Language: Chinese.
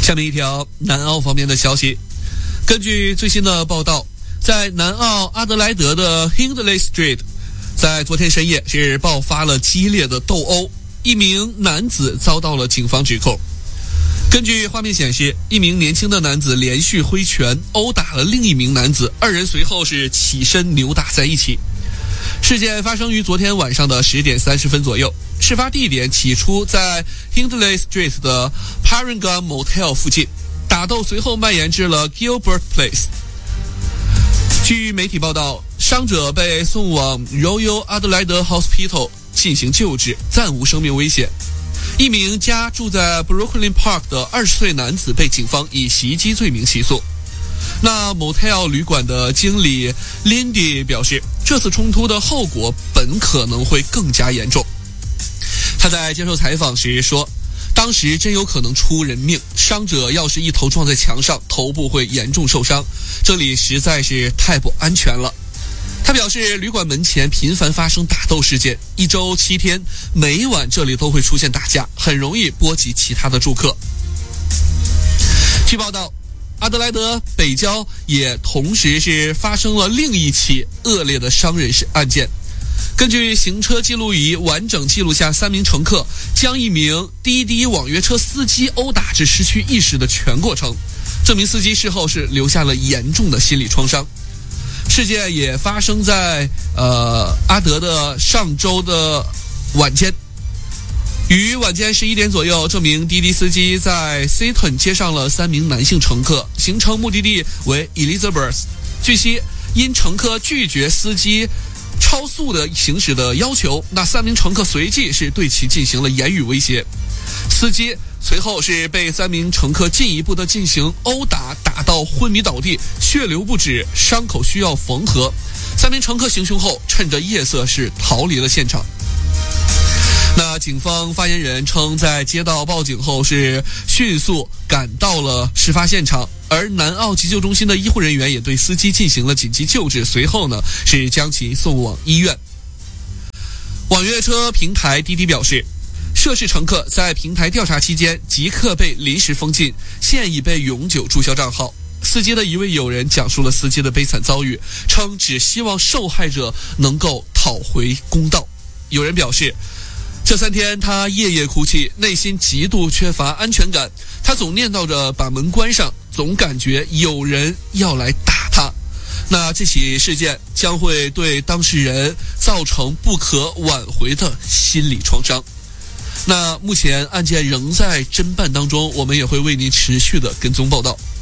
下面一条南澳方面的消息，根据最新的报道，在南澳阿德莱德的 Hindley Street， 在昨天深夜是爆发了激烈的斗殴，一名男子遭到了警方指控。根据画面显示，一名年轻的男子连续挥拳殴打了另一名男子，二人随后是起身扭打在一起。事件发生于昨天晚上的10点30分左右，事发地点起初在 Hindley Street 的 Paragon Motel 附近，打斗随后蔓延至了 Gilbert Place。据媒体报道，伤者被送往 Royal Adelaide Hospital 进行救治，暂无生命危险。一名家住在 Brooklyn Park 的20岁男子被警方以袭击罪名起诉。那 Motel 旅馆的经理 Lindy 表示，这次冲突的后果本可能会更加严重。他在接受采访时说，当时真有可能出人命，伤者要是一头撞在墙上，头部会严重受伤，这里实在是太不安全了。他表示，旅馆门前频繁发生打斗事件，1周7天，每晚这里都会出现打架，很容易波及其他的住客。据报道，阿德莱德北郊也同时是发生了另一起恶劣的伤人案件。根据行车记录仪完整记录下3名乘客将一名滴滴网约车司机殴打至失去意识的全过程，这名司机事后是留下了严重的心理创伤。事件也发生在阿德的上周的晚间，于晚间11点左右，这名滴滴司机在 Seaton 接上了3名男性乘客，行程目的地为 Elizabeth。 据悉，因乘客拒绝司机超速的行驶的要求，那3名乘客随即是对其进行了言语威胁。司机随后是被3名乘客进一步的进行殴打，打到昏迷倒地，血流不止，伤口需要缝合。3名乘客行凶后，趁着夜色是逃离了现场。那警方发言人称，在接到报警后是迅速赶到了事发现场，而南澳急救中心的医护人员也对司机进行了紧急救治，随后呢是将其送往医院。网约车平台滴滴表示，涉事乘客在平台调查期间即刻被临时封禁，现已被永久注销账号。司机的一位友人讲述了司机的悲惨遭遇，称只希望受害者能够讨回公道。有人表示，这3天他夜夜哭泣，内心极度缺乏安全感，他总念叨着把门关上，总感觉有人要来打他。那这起事件将会对当事人造成不可挽回的心理创伤。那目前案件仍在侦办当中，我们也会为您持续的跟踪报道。